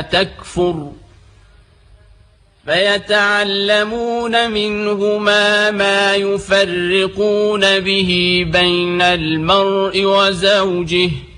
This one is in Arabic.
تكفر فيتعلمون منهما ما يفرقون به بين المرء وزوجه